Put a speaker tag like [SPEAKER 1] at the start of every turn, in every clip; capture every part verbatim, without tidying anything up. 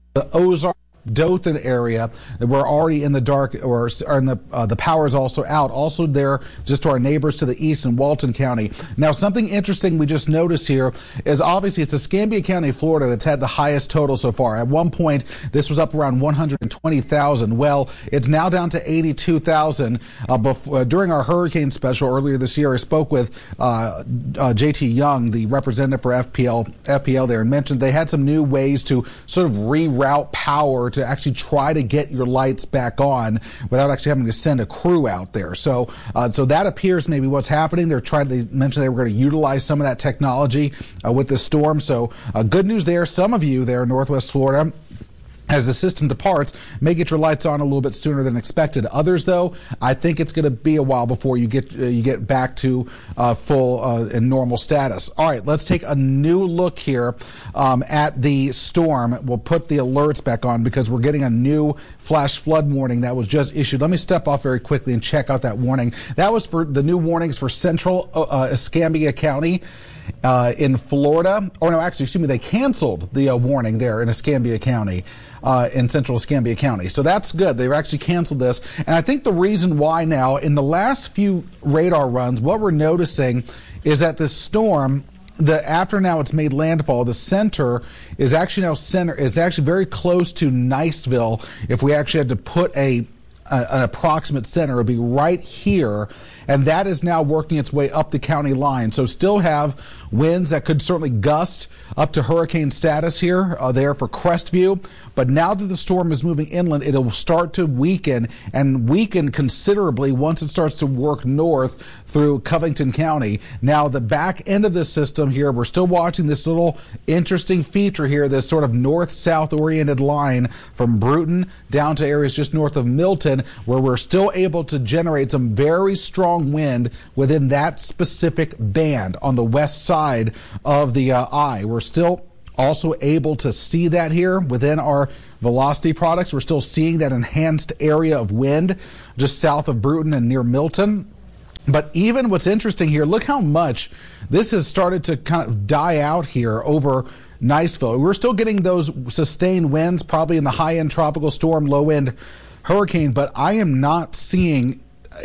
[SPEAKER 1] the Ozark, Dothan area. We're already in the dark, or, or in the uh, the power is also out. Also there, just to our neighbors to the east in Walton County. Now, something interesting we just noticed here is obviously it's Escambia County, Florida, that's had the highest total so far. At one point, this was up around one hundred twenty thousand. Well, it's now down to eighty-two thousand. Uh, before, uh, during our hurricane special earlier this year, I spoke with uh, uh, J T Young, the representative for F P L, F P L there, and mentioned they had some new ways to sort of reroute power to actually try to get your lights back on without actually having to send a crew out there. So, uh, so that appears maybe what's happening. They're trying. They mentioned they were going to utilize some of that technology uh, with this storm. So, uh, good news there. Some of you there in Northwest Florida, as the system departs, may get your lights on a little bit sooner than expected. Others, though, I think it's going to be a while before you get uh, you get back to uh, full uh, and normal status. All right, let's take a new look here um, at the storm. We'll put the alerts back on because we're getting a new flash flood warning that was just issued. Let me step off very quickly and check out that warning. That was for the new warnings for central uh, Escambia County. Uh, in Florida, or no, actually, excuse me, they canceled the uh, warning there in Escambia County, uh, in central Escambia County. So that's good. They've actually canceled this. And I think the reason why now, in the last few radar runs, what we're noticing is that this storm, the after now it's made landfall, the center is actually now center is actually very close to Niceville. If we actually had to put a Uh, an approximate center, would be right here, and that is now working its way up the county line. So still have winds that could certainly gust up to hurricane status here uh, there for Crestview, but now that the storm is moving inland, it will start to weaken and weaken considerably once it starts to work north through Covington County. Now the back end of this system here, we're still watching this little interesting feature here, this sort of north-south oriented line from Bruton down to areas just north of Milton, where we're still able to generate some very strong wind within that specific band on the west side of the uh, eye. We're still also able to see that here within our velocity products. We're still seeing that enhanced area of wind just south of Bruton and near Milton. But even what's interesting here, look how much this has started to kind of die out here over Niceville. We're still getting those sustained winds, probably in the high-end tropical storm, low-end hurricane, but I am not seeing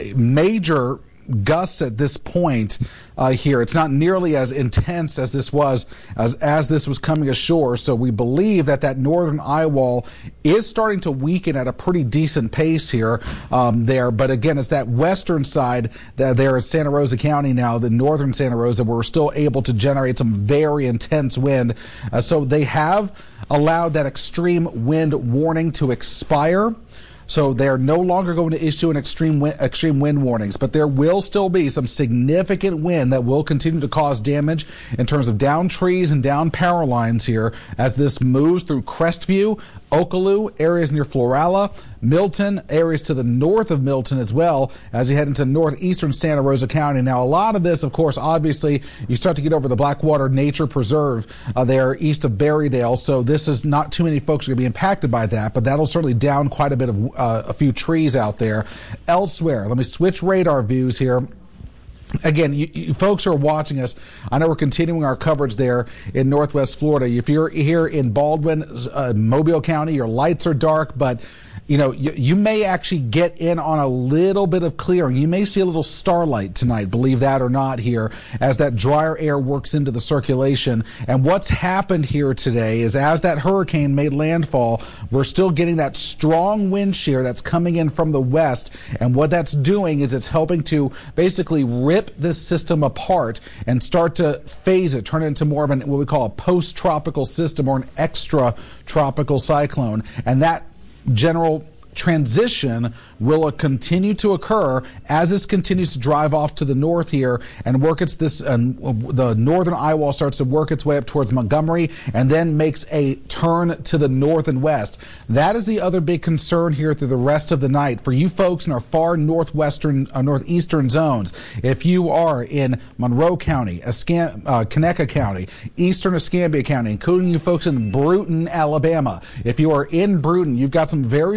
[SPEAKER 1] major gusts at this point uh, here. It's not nearly as intense as this was as as this was coming ashore. So we believe that that northern eye wall is starting to weaken at a pretty decent pace here um, there. But again, it's that western side that there in Santa Rosa County now, the northern Santa Rosa, where we're still able to generate some very intense wind. Uh, so they have allowed that extreme wind warning to expire. So they're no longer going to issue an extreme wind, extreme wind warnings, but there will still be some significant wind that will continue to cause damage in terms of down trees and down power lines here as this moves through Crestview, Okaloo, areas near Florala, Milton, areas to the north of Milton as well as you head into northeastern Santa Rosa County. Now, a lot of this, of course, obviously, you start to get over the Blackwater Nature Preserve uh, there east of Berrydale, so this is not too many folks are going to be impacted by that, but that'll certainly down quite a bit of uh, a few trees out there. Elsewhere, let me switch radar views here. Again, you, you folks who are watching us, I know we're continuing our coverage there in Northwest Florida. If you're here in Baldwin, uh, Mobile County, your lights are dark, but you know, you, you may actually get in on a little bit of clearing. You may see a little starlight tonight, believe that or not, here as that drier air works into the circulation. And what's happened here today is as that hurricane made landfall, we're still getting that strong wind shear that's coming in from the west. And what that's doing is it's helping to basically rip this system apart and start to phase it, turn it into more of an, what we call a post-tropical system or an extra-tropical cyclone. And that general transition will continue to occur as this continues to drive off to the north here and work its this and uh, the northern eye wall starts to work its way up towards Montgomery and then makes a turn to the north and west. That is the other big concern here through the rest of the night for you folks in our far northwestern uh, northeastern zones. If you are in Monroe County, Escam uh, Conecuh County, eastern Escambia County, including you folks in Bruton, Alabama, if you are in Bruton, you've got some very strong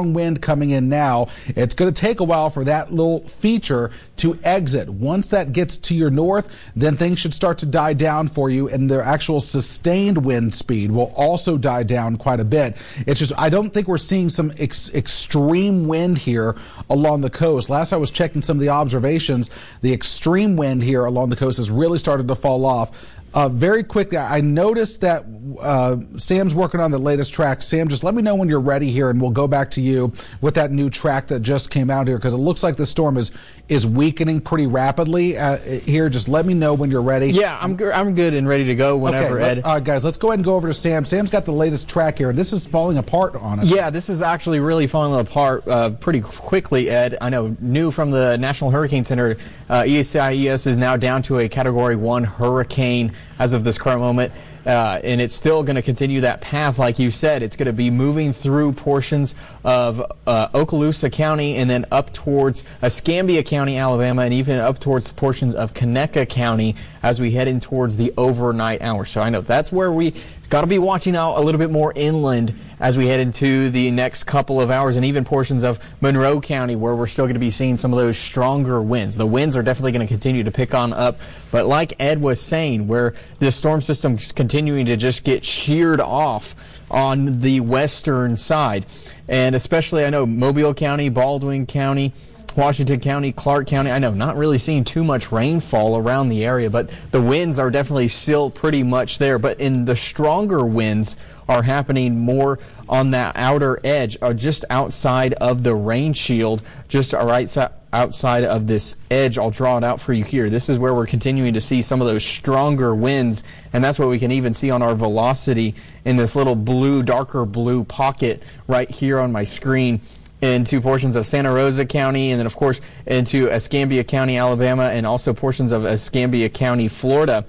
[SPEAKER 1] strong wind coming in now. It's going to take a while for that little feature to exit. Once that gets to your north, then things should start to die down for you, and their actual sustained wind speed will also die down quite a bit. It's just, I don't think we're seeing some ex extreme wind here along the coast. Last I was checking some of the observations, the extreme wind here along the coast has really started to fall off. Uh, very quickly, I noticed that uh, Sam's working on the latest track. Sam, just let me know when you're ready here, and we'll go back to you with that new track that just came out here, because it looks like the storm is is weakening pretty rapidly uh, here. Just let me know when you're ready.
[SPEAKER 2] Yeah, I'm, I'm good and ready to go whenever,
[SPEAKER 1] okay,
[SPEAKER 2] Ed.
[SPEAKER 1] Let, all right, guys, let's go ahead and go over to Sam. Sam's got the latest track here. This is falling apart on us.
[SPEAKER 2] Yeah, this is actually really falling apart uh, pretty quickly, Ed. I know, new from the National Hurricane Center, uh, E S I E S is now down to a Category one hurricane as of this current moment. Uh, and it's still going to continue that path, like you said. It's going to be moving through portions of uh, Okaloosa County and then up towards Escambia County, Alabama, and even up towards portions of Conecuh County as we head in towards the overnight hours. So I know that's where we got to be watching out a little bit more inland as we head into the next couple of hours, and even portions of Monroe County where we're still going to be seeing some of those stronger winds. The winds are definitely going to continue to pick on up, but like Ed was saying, where this storm system is continuing to just get sheared off on the western side, and especially I know Mobile County, Baldwin County, Washington County, Clark County, I know not really seeing too much rainfall around the area, but the winds are definitely still pretty much there. But in the stronger winds are happening more on that outer edge, or just outside of the rain shield, just right outside of this edge. I'll draw it out for you here. This is where we're continuing to see some of those stronger winds, and that's what we can even see on our velocity in this little blue, darker blue pocket right here on my screen, into portions of Santa Rosa County, and then of course into Escambia County, Alabama, and also portions of Escambia County, Florida.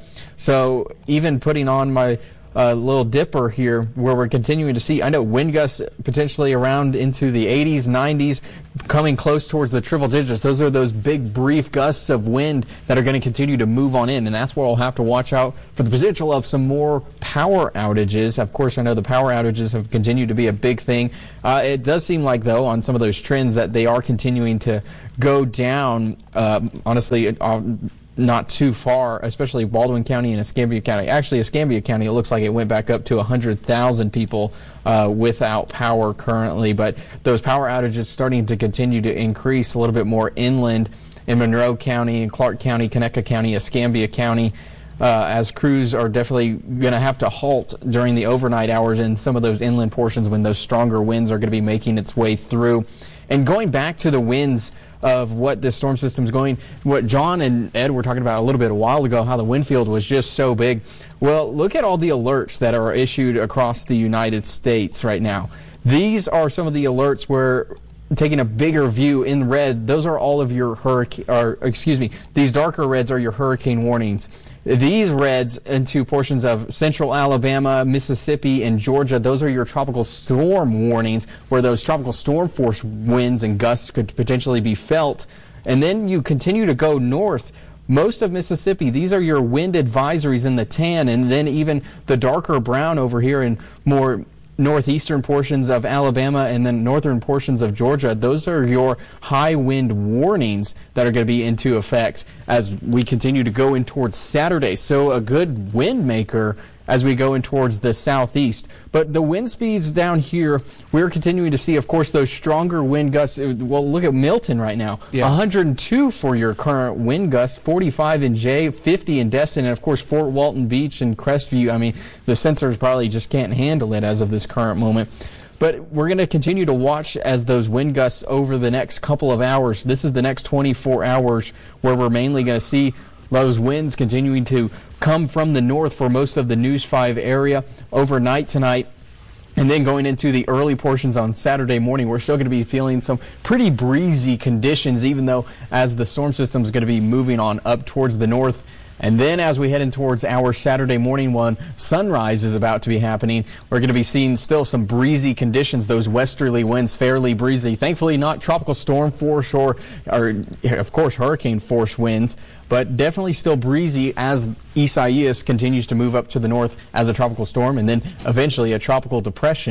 [SPEAKER 2] So even putting on my uh, little dipper here, where we're continuing to see, I know, wind gusts potentially around into the eighties, nineties, coming close towards the triple digits. Those are those big brief gusts of wind that are going to continue to move on in, and that's where we'll have to watch out for the potential of some more power outages. Of course, I know the power outages have continued to be a big thing. Uh, it does seem like, though, on some of those trends that they are continuing to go down, uh, honestly, uh, not too far, especially Baldwin County and Escambia County. Actually, Escambia County, it looks like it went back up to one hundred thousand people uh, without power currently. But those power outages starting to continue to increase a little bit more inland in Monroe County and Clark County, Conecuh County, Escambia County, uh, as crews are definitely going to have to halt during the overnight hours in some of those inland portions when those stronger winds are going to be making its way through. And going back to the winds of what this storm system is going, what John and Ed were talking about a little bit a while ago, how the wind field was just so big. Well, look at all the alerts that are issued across the United States right now. These are some of the alerts where, taking a bigger view in red, those are all of your hurricane, or excuse me, these darker reds are your hurricane warnings. These reds into portions of central Alabama, Mississippi, and Georgia, those are your tropical storm warnings, where those tropical storm force winds and gusts could potentially be felt. And then you continue to go north. Most of Mississippi, these are your wind advisories in the tan, and then even the darker brown over here in more northeastern portions of Alabama and then northern portions of Georgia. Those are your high wind warnings that are going to be into effect as we continue to go in towards Saturday. So a good wind maker as we go in towards the southeast. But the wind speeds down here, we're continuing to see, of course, those stronger wind gusts. Well, look at Milton right now. Yeah. one hundred two for your current wind gusts, forty-five in Jay, fifty in Destin, and of course Fort Walton Beach and Crestview. I mean, the sensors probably just can't handle it as of this current moment. But we're going to continue to watch as those wind gusts over the next couple of hours. This is the next twenty-four hours where we're mainly going to see those winds continuing to come from the north for most of the News five area overnight tonight. And then going into the early portions on Saturday morning, we're still going to be feeling some pretty breezy conditions, even though as the storm system is going to be moving on up towards the north. And then as we head in towards our Saturday morning when sunrise is about to be happening, we're going to be seeing still some breezy conditions, those westerly winds fairly breezy. Thankfully not tropical storm force or, or of course, hurricane force winds, but definitely still breezy as Isaias continues to move up to the north as a tropical storm and then eventually a tropical depression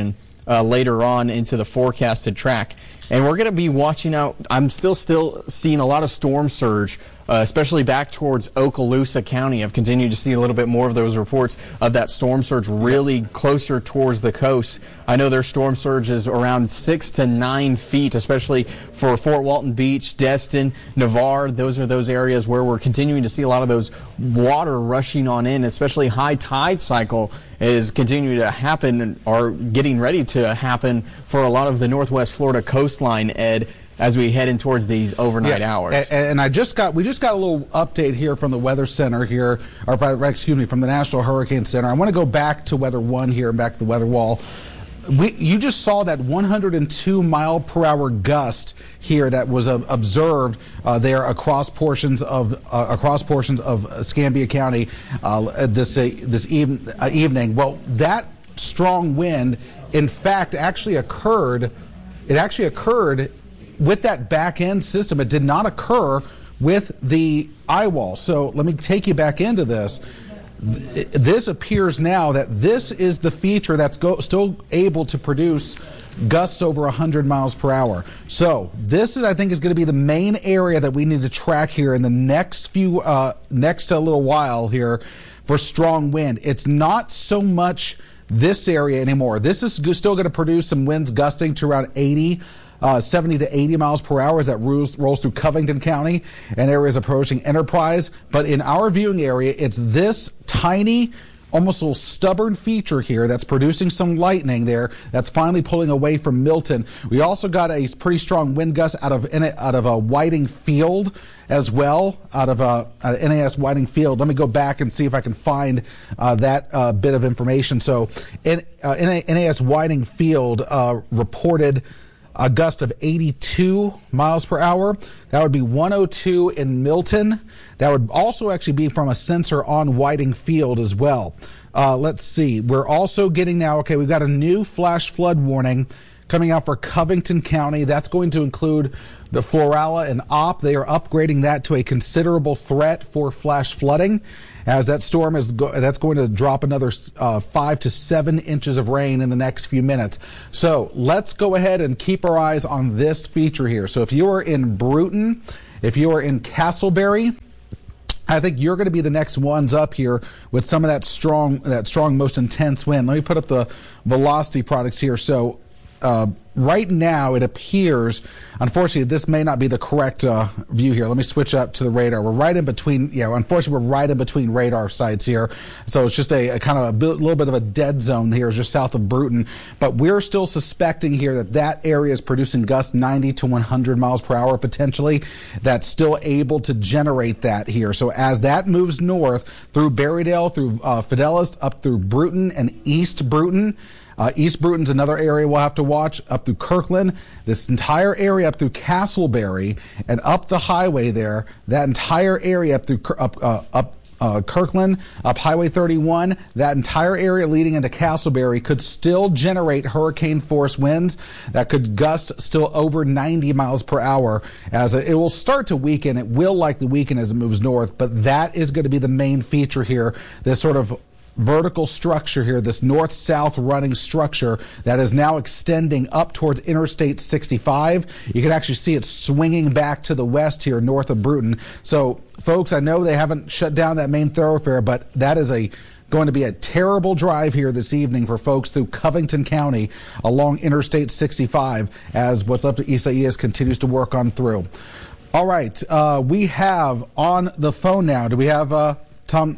[SPEAKER 2] uh, later on into the forecasted track. And we're going to be watching out. I'm still still seeing a lot of storm surge, uh, especially back towards Okaloosa County. I've continued to see a little bit more of those reports of that storm surge really closer towards the coast. I know their storm surge is around six to nine feet, especially for Fort Walton Beach, Destin, Navarre. Those are those areas where we're continuing to see a lot of those water rushing on in, especially high tide cycle is continuing to happen or getting ready to happen for a lot of the Northwest Florida coastline, Ed, as we head in towards these overnight
[SPEAKER 1] yeah,
[SPEAKER 2] hours.
[SPEAKER 1] And, and I just got, we just got a little update here from the Weather Center here, or excuse me, from the National Hurricane Center. I want to go back to Weather One here and back to the weather wall. We, you just saw that one hundred two mile per hour gust here that was uh, observed uh, there across portions of uh, across portions of Escambia County uh, this uh, this even, uh, evening. Well, that strong wind, in fact, actually occurred. It actually occurred with that back end system. It did not occur with the eye wall. So let me take you back into this. This appears now that this is the feature that's go, still able to produce gusts over one hundred miles per hour. So this is, I think, is going to be the main area that we need to track here in the next few, uh, next uh, little while here for strong wind. It's not so much this area anymore. This is still going to produce some winds gusting to around eighty. Uh, seventy to eighty miles per hour as that rolls, rolls through Covington County and areas approaching Enterprise. But in our viewing area, it's this tiny, almost a little stubborn feature here that's producing some lightning there that's finally pulling away from Milton. We also got a pretty strong wind gust out of out of a Whiting Field as well, out of a, a N A S Whiting Field. Let me go back and see if I can find uh, that uh, bit of information. So in, uh, N A S Whiting Field uh, reported a gust of eighty-two miles per hour. That would be one oh two in Milton. That would also actually be from a sensor on Whiting Field as well. Uh, let's see. We're also getting now, okay, we've got a new flash flood warning coming out for Covington County. That's going to include the Florala and Opp. They are upgrading that to a considerable threat for flash flooding, as that storm is go that's going to drop another uh, five to seven inches of rain in the next few minutes. So let's go ahead and keep our eyes on this feature here. So if you are in Bruton, if you are in Castleberry, I think you're going to be the next ones up here with some of that strong, that strong, most intense wind. Let me put up the velocity products here. So uh, right now it appears, unfortunately, this may not be the correct uh, view here. Let me switch up to the radar. We're right in between, yeah, unfortunately, we're right in between radar sites here. So it's just a, a kind of a bit, little bit of a dead zone here, just south of Bruton. But we're still suspecting here that that area is producing gusts ninety to one hundred miles per hour potentially. That's still able to generate that here. So as that moves north through Berrydale, through uh, Fidelis, up through Bruton and East Bruton, Uh, East Bruton's another area we'll have to watch, up through Kirkland, this entire area up through Castleberry and up the highway there, that entire area up through up, uh, up uh, Kirkland, up Highway thirty-one, that entire area leading into Castleberry could still generate hurricane force winds that could gust still over ninety miles per hour. As it will start to weaken, it will likely weaken as it moves north, but that is going to be the main feature here, this sort of vertical structure here, this north-south running structure that is now extending up towards Interstate sixty-five. You can actually see it swinging back to the west here north of Bruton. So, folks, I know they haven't shut down that main thoroughfare, but that is a going to be a terrible drive here this evening for folks through Covington County along Interstate sixty-five as what's left of Isaias continues to work on through. All right, uh, we have on the phone now, do we have uh, Tom?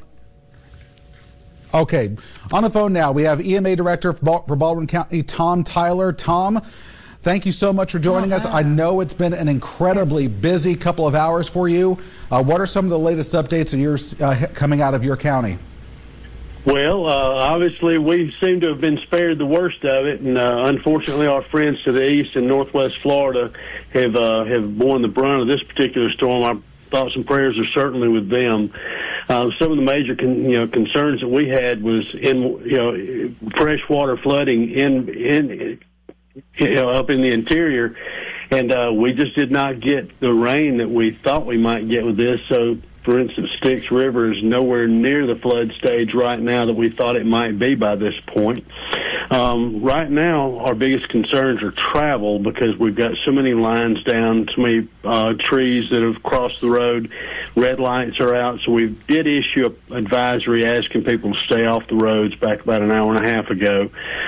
[SPEAKER 1] Okay, on the phone now, we have E M A Director for Baldwin County, Tom Tyler. Tom, thank you so much for joining oh, us. I know it's been an incredibly yes. busy couple of hours for you. Uh, what are some of the latest updates that you're uh, coming out of your county?
[SPEAKER 3] Well, uh, obviously, we seem to have been spared the worst of it, and uh, unfortunately, our friends to the east and northwest Florida have uh, have borne the brunt of this particular storm. Our thoughts and prayers are certainly with them. Uh, some of the major, con, you know, concerns that we had was in, you know, freshwater flooding in, in, you know, up in the interior, and uh, we just did not get the rain that we thought we might get with this. So, for instance, Styx River is nowhere near the flood stage right now that we thought it might be by this point. Um, right now, our biggest concerns are travel because we've got so many lines down, so many uh, trees that have crossed the road, red lights are out. So we did issue an advisory asking people to stay off the roads back about an hour and a half ago.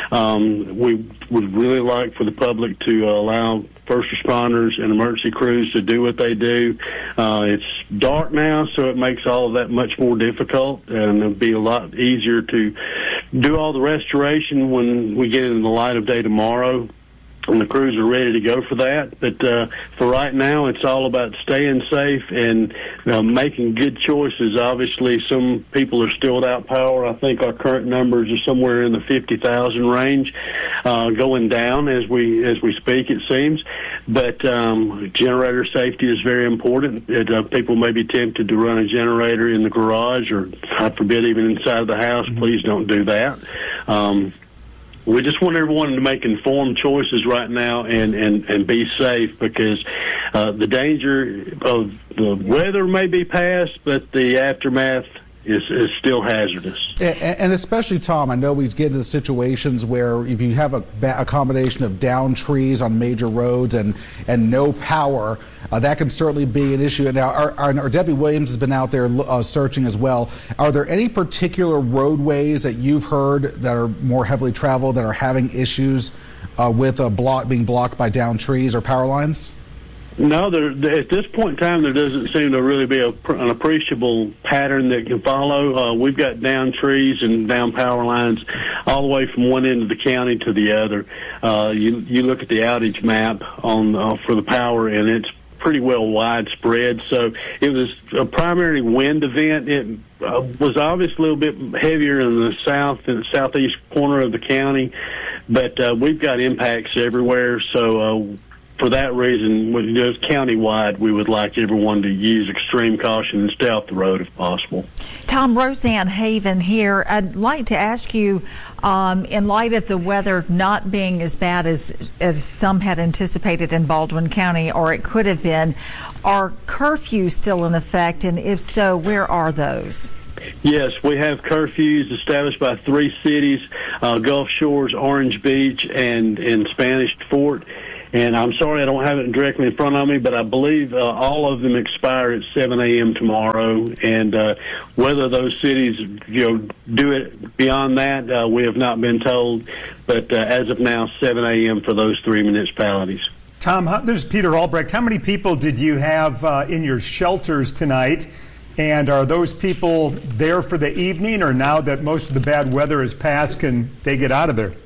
[SPEAKER 3] Um, we would really like for the public to uh, allow first responders and emergency crews to do what they do. Uh, it's dark now, so it makes all of that much more difficult, and it'll be a lot easier to do all the restoration when we get in the light of day tomorrow. And the crews are ready to go for that. But uh, for right now, it's all about staying safe and uh, making good choices. Obviously, some people are still without power. I think our current numbers are somewhere in the fifty thousand range, uh, going down as we as we speak, it seems. But um, generator safety is very important. It, uh, people may be tempted to run a generator in the garage or, God forbid, even inside of the house. Mm-hmm. Please don't do that. Um, We just want everyone to make informed choices right now and, and, and be safe because uh, the danger of the weather may be past, but the aftermath is, is still hazardous.
[SPEAKER 1] And, and especially, Tom, I know we get into situations where if you have a, a combination of down trees on major roads and, and no power, uh, that can certainly be an issue. Now, our, our, our Debbie Williams has been out there uh, searching as well. Are there any particular roadways that you've heard that are more heavily traveled that are having issues uh, with a block being blocked by down trees or power lines?
[SPEAKER 3] No, there, at this point in time, there doesn't seem to really be a, an appreciable pattern that can follow. Uh, we've got down trees and down power lines all the way from one end of the county to the other. Uh, you, you look at the outage map on uh, for the power, and it's pretty well widespread. So it was a primary wind event. It uh, was obviously a little bit heavier in the south and southeast corner of the county, but uh, we've got impacts everywhere. So uh, for that reason, just countywide, we would like everyone to use extreme caution and stay off the road if possible.
[SPEAKER 4] Tom, Roseanne Haven here. I'd like to ask you, um, in light of the weather not being as bad as, as some had anticipated in Baldwin County, or it could have been, are curfews still in effect? And if so, where are those?
[SPEAKER 3] Yes, we have curfews established by three cities, uh, Gulf Shores, Orange Beach, and in Spanish Fort. And I'm sorry I don't have it directly in front of me, but I believe uh, all of them expire at seven a.m. tomorrow. And uh, whether those cities, you know, do it beyond that, uh, we have not been told. But uh, as of now, seven a.m. for those three municipalities.
[SPEAKER 5] Tom, how, there's Peter Albrecht. How many people did you have uh, in your shelters tonight? And are those people there for the evening, or now that most of the bad weather has passed, can they get out of there?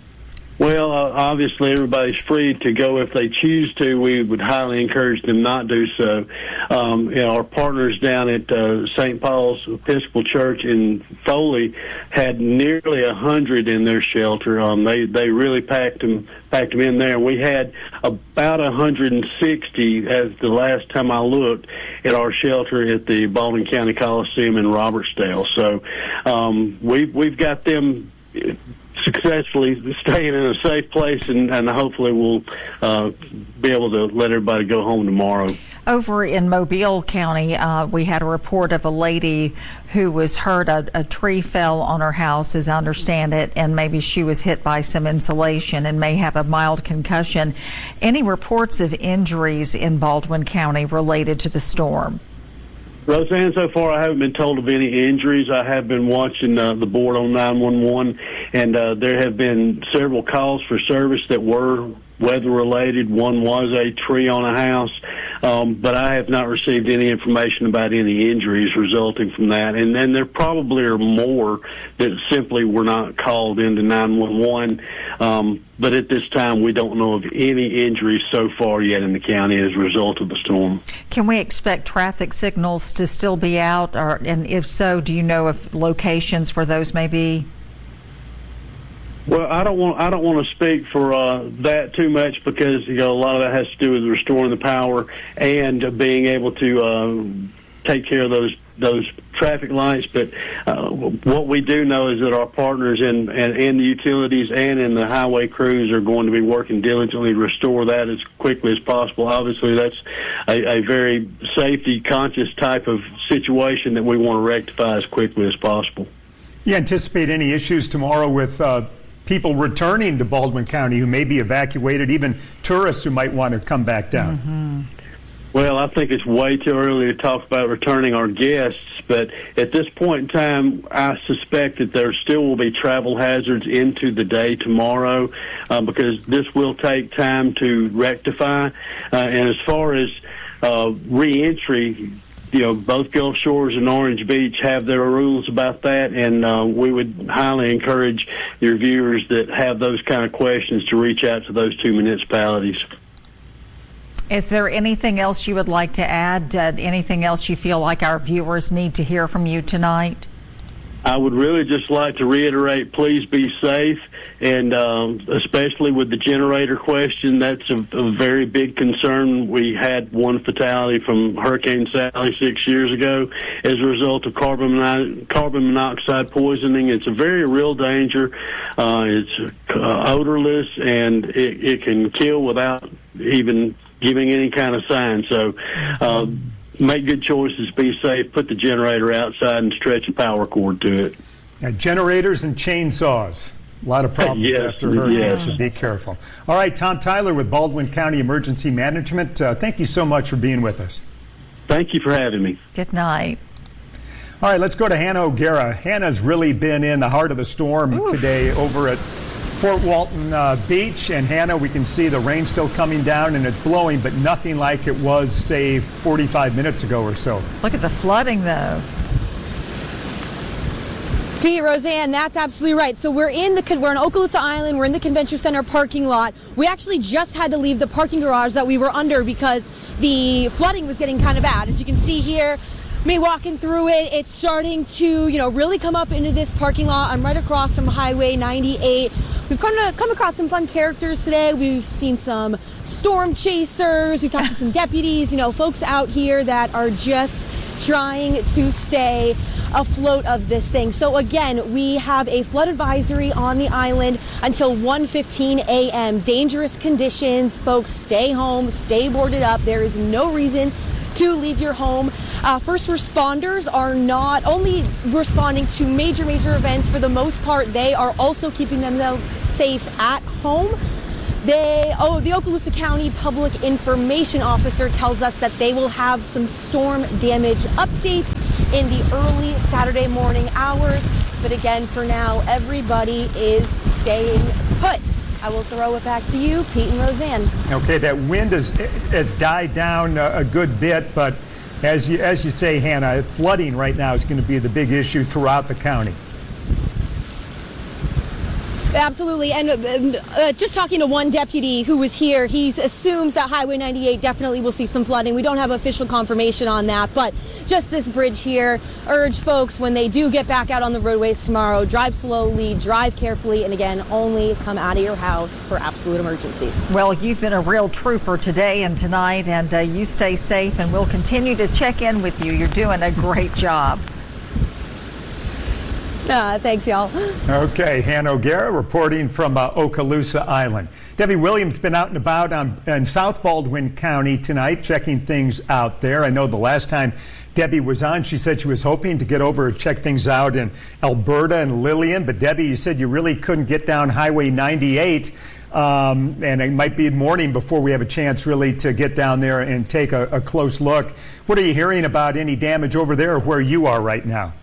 [SPEAKER 3] Well, uh, obviously, everybody's free to go if they choose to. We would highly encourage them not do so. Um, you know, our partners down at uh, Saint Paul's Episcopal Church in Foley had nearly a hundred in their shelter. Um, they they really packed them packed them in there. We had about a hundred and sixty as the last time I looked at our shelter at the Baldwin County Coliseum in Robertsdale. So um, we we've got them successfully staying in a safe place, and, and hopefully we'll uh, be able to let everybody go home tomorrow.
[SPEAKER 4] Over in Mobile County, uh, we had a report of a lady who was hurt. A, a tree fell on her house, as I understand it, and maybe she was hit by some insulation and may have a mild concussion. Any reports of injuries in Baldwin County related to the storm?
[SPEAKER 3] Roseanne, so far I haven't been told of any injuries. I have been watching uh, the board on nine one one, and uh, there have been several calls for service that were weather-related. One was a tree on a house, um, but I have not received any information about any injuries resulting from that. And then there probably are more that simply were not called into nine one one. Um, but at this time, we don't know of any injuries so far yet in the county as a result of the storm.
[SPEAKER 4] Can we expect traffic signals to still be out? Or, and if so, do you know of locations where those may be?
[SPEAKER 3] Well, I don't want I don't want to speak for uh, that too much because you know a lot of that has to do with restoring the power and being able to uh, take care of those those traffic lights. But uh, what we do know is that our partners in, in in the utilities and in the highway crews are going to be working diligently to restore that as quickly as possible. Obviously, that's a, a very safety conscious type of situation that we want to rectify as quickly as possible.
[SPEAKER 5] You anticipate any issues tomorrow with Uh people returning to Baldwin County who may be evacuated, even tourists who might want to come back down?
[SPEAKER 4] Mm-hmm.
[SPEAKER 3] Well, I think it's way too early to talk about returning our guests, but at this point in time, I suspect that there still will be travel hazards into the day tomorrow uh, because this will take time to rectify. Uh, and as far as uh, reentry, you know, both Gulf Shores and Orange Beach have their rules about that, and uh, we would highly encourage your viewers that have those kind of questions to reach out to those two municipalities.
[SPEAKER 4] Is there anything else you would like to add? Uh, anything else you feel like our viewers need to hear from you tonight?
[SPEAKER 3] I would really just like to reiterate, please be safe, and um, especially with the generator question, that's a, a very big concern. We had one fatality from Hurricane Sally six years ago as a result of carbon, carbon monoxide poisoning. It's a very real danger. Uh, it's uh, odorless, and it, it can kill without even giving any kind of sign. So uh, make good choices, be safe, put the generator outside, and stretch a power cord to it.
[SPEAKER 5] Now, generators and chainsaws. A lot of problems
[SPEAKER 3] yes,
[SPEAKER 5] after hurricanes,
[SPEAKER 3] yes.
[SPEAKER 5] so be careful. All right, Tom Tyler with Baldwin County Emergency Management. Uh, thank you so much for being with us.
[SPEAKER 3] Thank you for having me.
[SPEAKER 4] Good night.
[SPEAKER 5] All right, let's go to Hannah O'Gara. Hannah's really been in the heart of the storm Oof. today over at Fort Walton uh, Beach. And Hannah, we can see the rain still coming down and it's blowing, but nothing like it was, say, forty-five minutes ago or so.
[SPEAKER 4] Look at the flooding, though.
[SPEAKER 6] Pete, Roseanne, that's absolutely right. So we're in the we're on Okaloosa Island. We're in the Convention Center parking lot. We actually just had to leave the parking garage that we were under because the flooding was getting kind of bad. As you can see here, me walking through it, it's starting to, you know, really come up into this parking lot. I'm right across from Highway ninety-eight. We've come, to, come across some fun characters today. We've seen some storm chasers. We've talked to some deputies, you know, folks out here that are just trying to stay afloat of this thing. So again, we have a flood advisory on the island until one fifteen a m Dangerous conditions. Folks, stay home, stay boarded up. There is no reason to leave your home. Uh, first responders are not only responding to major, major events. For the most part, they are also keeping themselves safe at home. They, oh, the Okaloosa County Public Information Officer tells us that they will have some storm damage updates in the early Saturday morning hours. But again, for now, everybody is staying put. I will throw it back to you, Pete and Roseanne.
[SPEAKER 5] Okay, that wind has, has died down a, a good bit, but as you, as you say, Hannah, flooding right now is going to be the big issue throughout the county.
[SPEAKER 6] Absolutely, and uh, just talking to one deputy who was here, he assumes that Highway ninety-eight definitely will see some flooding. We don't have official confirmation on that, but just this bridge here, urge folks when they do get back out on the roadways tomorrow, drive slowly, drive carefully, and again, only come out of your house for absolute emergencies.
[SPEAKER 4] Well, you've been a real trooper today and tonight, and uh, you stay safe, and we'll continue to check in with you. You're doing a great job.
[SPEAKER 6] Uh, thanks, y'all.
[SPEAKER 5] Okay, Hannah O'Gara reporting from uh, Okaloosa Island. Debbie Williams been out and about on, in South Baldwin County tonight, checking things out there. I know the last time Debbie was on, she said she was hoping to get over and check things out in Alberta and Lillian. But Debbie, you said you really couldn't get down Highway ninety-eight. Um, and it might be morning before we have a chance really to get down there and take a, a close look. What are you hearing about any damage over there where you are right now?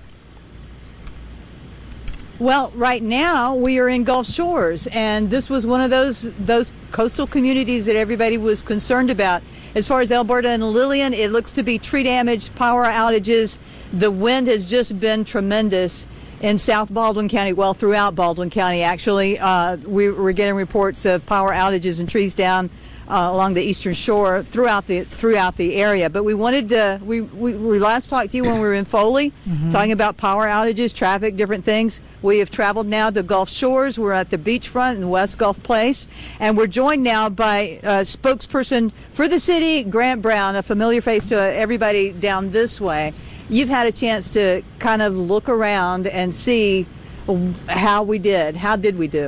[SPEAKER 7] Well, right now we are in Gulf Shores, and this was one of those those coastal communities that everybody was concerned about. As far as Alberta and Lillian, it looks to be tree damage, power outages. The wind has just been tremendous in South Baldwin County, well, throughout Baldwin County, actually. Uh, we, we're getting reports of power outages and trees down Uh, along the eastern shore throughout the throughout the area. But we wanted to, we, we, we last talked to you when we were in Foley, mm-hmm. talking about power outages, traffic, different things. We have traveled now to Gulf Shores. We're at the beachfront in West Gulf Place, and we're joined now by a spokesperson for the city, Grant Brown, a familiar face to everybody down this way. You've had a chance to kind of look around and see how we did. How did we do?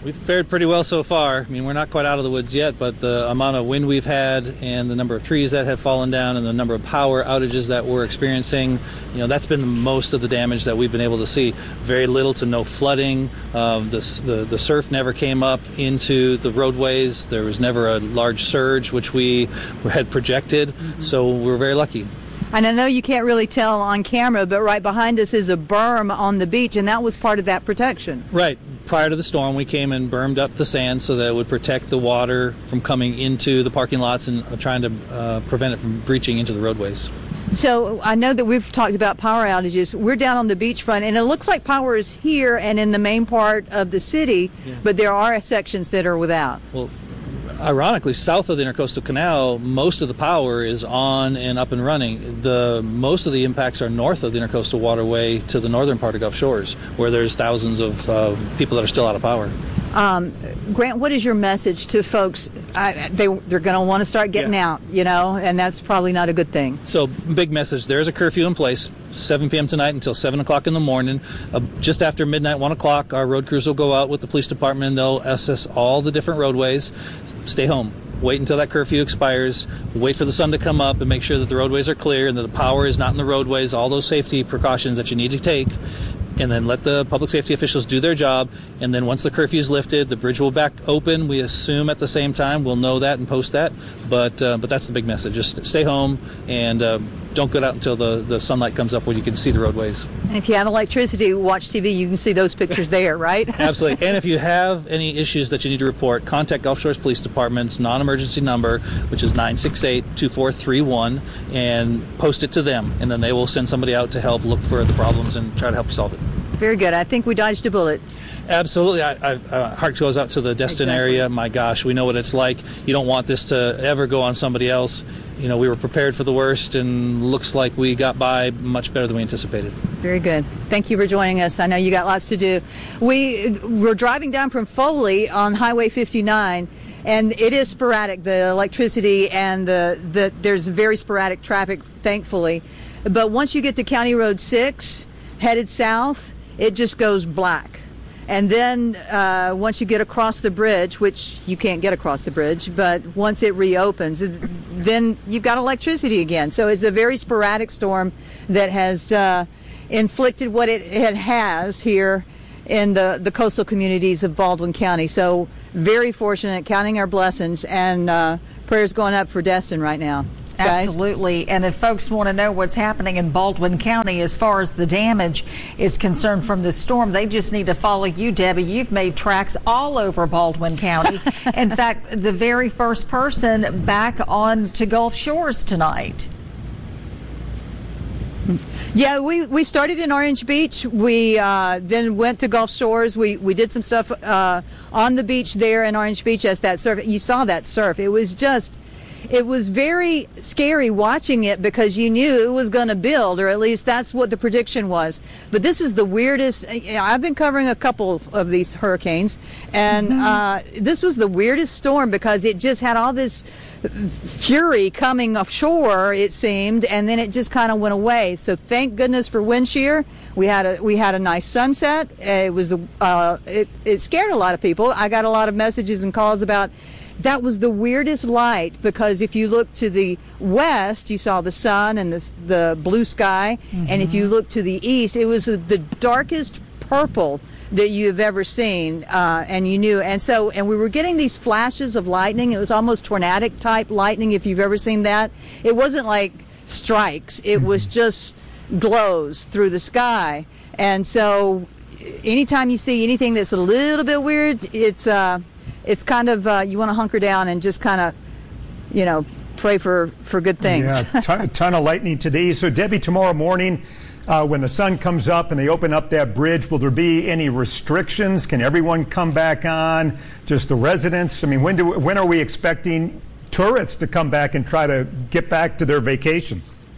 [SPEAKER 8] We've fared pretty well so far. I mean, we're not quite out of the woods yet, but the amount of wind we've had and the number of trees that have fallen down and the number of power outages that we're experiencing, you know, that's been the most of the damage that we've been able to see. Very little to no flooding. Um, the, the, the surf never came up into the roadways. There was never a large surge, which we had projected, mm-hmm. so we're very lucky.
[SPEAKER 7] And I know you can't really tell on camera, but right behind us is a berm on the beach, and that was part of that protection.
[SPEAKER 8] Right. Prior to the storm, we came and bermed up the sand so that it would protect the water from coming into the parking lots and uh, trying to uh, prevent it from breaching into the roadways.
[SPEAKER 7] So I know that we've talked about power outages. We're down on the beachfront, and it looks like power is here and in the main part of the city, yeah. but there are sections that are without.
[SPEAKER 8] Well, ironically, south of the Intercoastal Canal, most of the power is on and up and running. The most of the impacts are north of the Intercoastal Waterway to the northern part of Gulf Shores, where there's thousands of uh, people that are still out of power.
[SPEAKER 7] Um, Grant, what is your message to folks? I, they, they're going to want to start getting yeah. out, you know, and that's probably not a good thing.
[SPEAKER 8] So, big message. There is a curfew in place, seven p.m. tonight until seven o'clock in the morning. Uh, just after midnight, one o'clock, our road crews will go out with the police department and they'll assess all the different roadways. Stay home. Wait until that curfew expires. Wait for the sun to come up and make sure that the roadways are clear and that the power is not in the roadways, all those safety precautions that you need to take. And then let the public safety officials do their job. And then once the curfew is lifted, the bridge will back open. We assume at the same time. We'll know that and post that. But uh, but that's the big message. Just stay home and uh, don't get out until the, the sunlight comes up where you can see the roadways.
[SPEAKER 7] And if you have electricity, watch T V. You can see those pictures there, right?
[SPEAKER 8] Absolutely. And if you have any issues that you need to report, contact Gulf Shores Police Department's non-emergency number, which is nine six eight, two four three one, and post it to them. And then they will send somebody out to help look for the problems and try to help you solve it.
[SPEAKER 7] Very good. I think we dodged a bullet.
[SPEAKER 8] Absolutely. I, I, uh, heart goes out to the Destin exactly. area. My gosh, we know what it's like. You don't want this to ever go on somebody else. You know, we were prepared for the worst, and looks like we got by much better than we anticipated.
[SPEAKER 7] Very good. Thank you for joining us. I know you got lots to do. We, we're driving down from Foley on Highway fifty-nine, and it is sporadic, the electricity, and the, the there's very sporadic traffic, thankfully. But once you get to County Road six, headed south, it just goes black. And then uh, once you get across the bridge, which you can't get across the bridge, but once it reopens, then you've got electricity again. So it's a very sporadic storm that has uh, inflicted what it, it has here in the, the coastal communities of Baldwin County. So very fortunate, counting our blessings, and uh, prayers going up for Destin right now. Guys?
[SPEAKER 4] Absolutely. And if folks want to know what's happening in Baldwin County as far as the damage is concerned from this storm, they just need to follow you, Debbie. You've made tracks all over Baldwin County. In fact, the very first person back on to Gulf Shores tonight.
[SPEAKER 7] Yeah, we, we started in Orange Beach. We uh, then went to Gulf Shores. We we did some stuff uh, on the beach there in Orange Beach as that surf. You saw that surf. It was just... It was very scary watching it because you knew it was going to build, or at least that's what the prediction was. But this is the weirdest. I've been covering a couple of these hurricanes, and mm-hmm. uh, this was the weirdest storm because it just had all this fury coming offshore, it seemed, and then it just kind of went away. So thank goodness for wind shear. We had a we had a nice sunset. It was uh, it, it scared a lot of people. I got a lot of messages and calls about. That was the weirdest light because if you look to the west, you saw the sun and the, the blue sky. Mm-hmm. And if you look to the east, it was the darkest purple that you have ever seen. Uh, and you knew. And so, and we were getting these flashes of lightning. It was almost tornadic type lightning, if you've ever seen that. It wasn't like strikes. It mm-hmm. was just glows through the sky. And so anytime you see anything that's a little bit weird, it's... Uh, It's kind of, uh, you want to hunker down and just kind of, you know, pray for, for good things.
[SPEAKER 5] Yeah, ton, ton of lightning today. So, Debbie, tomorrow morning, uh, when the sun comes up and they open up that bridge, will there be any restrictions? Can everyone come back on? Just the residents? I mean, when do when are we expecting tourists to come back and try to get back to their vacation?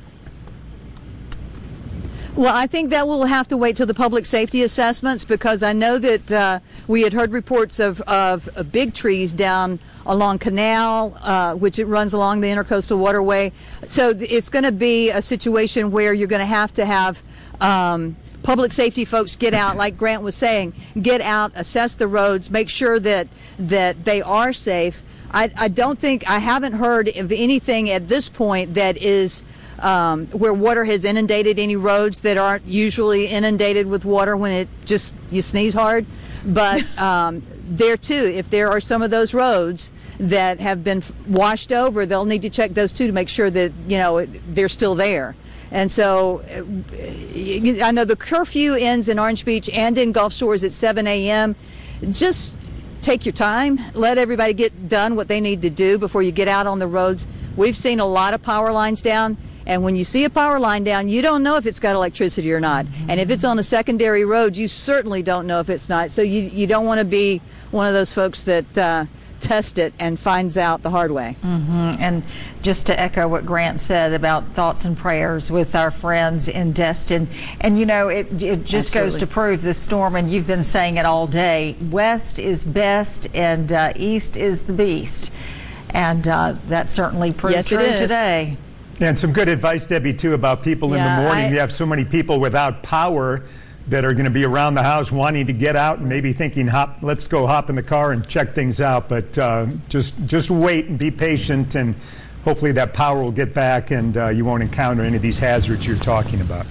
[SPEAKER 7] Well, I think that we'll have to wait till the public safety assessments because I know that uh, we had heard reports of, of, of big trees down along Canal, uh, which it runs along the Intercoastal Waterway. So it's going to be a situation where you're going to have to have um, public safety folks get out, like Grant was saying, get out, assess the roads, make sure that that they are safe. I, I don't think, I haven't heard of anything at this point that is um, where water has inundated any roads that aren't usually inundated with water when it just, you sneeze hard. But um, there too, if there are some of those roads that have been washed over, they'll need to check those too to make sure that, you know, they're still there. And so I know the curfew ends in Orange Beach and in Gulf Shores at seven a.m. Just take your time. Let everybody get done what they need to do before you get out on the roads. We've seen a lot of power lines down. And when you see a power line down, you don't know if it's got electricity or not. And if it's on a secondary road, you certainly don't know if it's not. So you, you don't want to be one of those folks that uh, test it and finds out the hard way.
[SPEAKER 4] Mm-hmm. And just to echo what Grant said about thoughts and prayers with our friends in Destin. And, you know, it, it just
[SPEAKER 7] Absolutely.
[SPEAKER 4] goes to prove this storm, and you've been saying it all day, west is best and uh, east is the beast. And uh, that certainly proved
[SPEAKER 7] Yes, it
[SPEAKER 4] true
[SPEAKER 7] is.
[SPEAKER 4] today.
[SPEAKER 5] And some good advice, Debbie, too, about people
[SPEAKER 7] Yeah,
[SPEAKER 5] in the morning.
[SPEAKER 7] I-
[SPEAKER 5] You have so many people without power that are going to be around the house wanting to get out and maybe thinking, hop, let's go hop in the car and check things out. But uh, just just wait and be patient, and hopefully that power will get back and uh, you won't encounter any of these hazards you're talking about.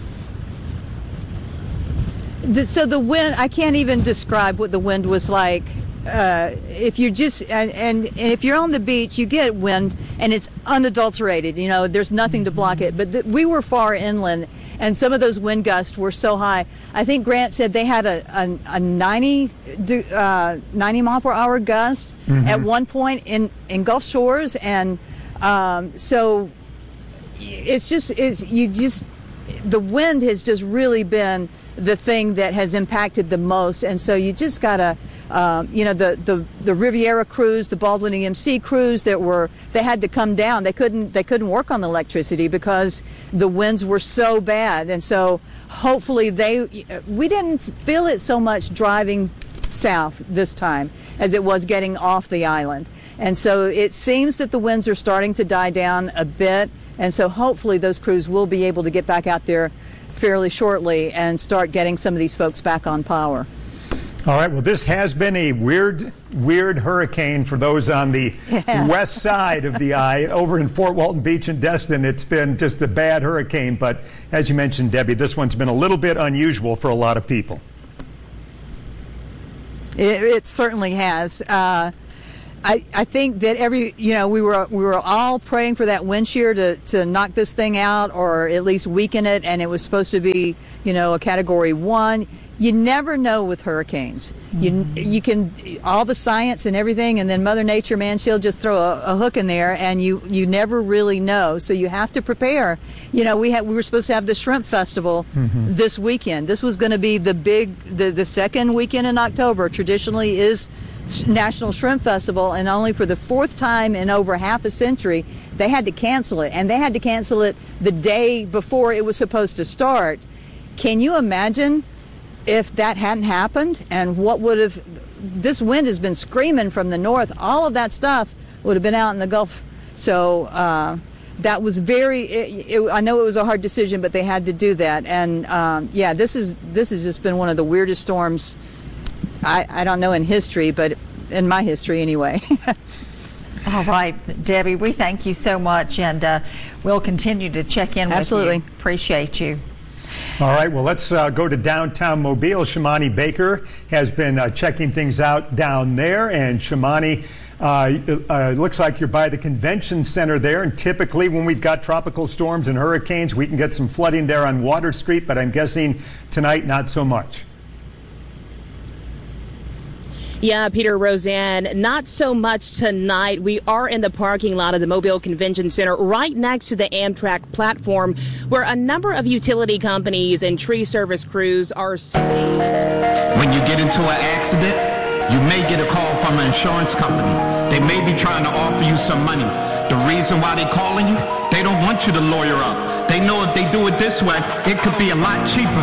[SPEAKER 7] The, so the wind, I can't even describe what the wind was like. Uh, if you're just and, and, and if you're on the beach, you get wind and it's unadulterated. You know, there's nothing to block it. But the, we were far inland, and some of those wind gusts were so high. I think Grant said they had a a, a ninety, uh, ninety mile per hour gust mm-hmm. at one point in in Gulf Shores, and um, so it's just it's you just the wind has just really been the thing that has impacted the most. And so you just gotta, um, you know, the, the, the Riviera crews, the Baldwin E M C crews that were, they had to come down. They couldn't, they couldn't work on the electricity because the winds were so bad. And so hopefully they, we didn't feel it so much driving south this time as it was getting off the island. And so it seems that the winds are starting to die down a bit. And so hopefully those crews will be able to get back out there fairly shortly and start getting some of these folks back on power.
[SPEAKER 5] All right, well, this has been a weird, weird hurricane for those on the
[SPEAKER 7] Yes.
[SPEAKER 5] west side of the eye. Over in Fort Walton Beach and Destin, it's been just a bad hurricane. But as you mentioned, Debbie, this one's been a little bit unusual for a lot of people.
[SPEAKER 7] It, it certainly has. Uh, I, I think that every, you know, we were we were all praying for that wind shear to, to knock this thing out or at least weaken it, and it was supposed to be, you know, a category one. You never know with hurricanes. Mm-hmm. You you can, all the science and everything, and then Mother Nature, man, she'll just throw a, a hook in there, and you, you never really know. So you have to prepare. You know, we had we were supposed to have the Shrimp Festival mm-hmm. this weekend. This was going to be the big, the, the second weekend in October. Traditionally is National Shrimp Festival, and only for the fourth time in over half a century they had to cancel it, and they had to cancel it the day before it was supposed to start. Can you imagine if that hadn't happened, and what would have, this wind has been screaming from the north, all of that stuff would have been out in the Gulf. So uh, that was very, it, it, I know it was a hard decision, but they had to do that. And um, yeah, this is this has just been one of the weirdest storms, I, I don't know in history, but in my history anyway.
[SPEAKER 4] All right, Debbie, we thank you so much, and uh, we'll continue to check in
[SPEAKER 7] Absolutely.
[SPEAKER 4] with you. Appreciate you.
[SPEAKER 5] All right, well, let's uh, go to downtown Mobile. Shamani Baker has been uh, checking things out down there. And Shamani, uh, uh, looks like you're by the convention center there. And typically when we've got tropical storms and hurricanes, we can get some flooding there on Water Street. But I'm guessing tonight, not so much.
[SPEAKER 9] Yeah, Peter, Roseanne, not so much tonight. We are in the parking lot of the Mobile Convention Center right next to the Amtrak platform where a number of utility companies and tree service crews are staying.
[SPEAKER 10] When you get into an accident, you may get a call from an insurance company. They may be trying to offer you some money. The reason why they're calling you, they don't want you to lawyer up. They know if they do it this way, it could be a lot cheaper.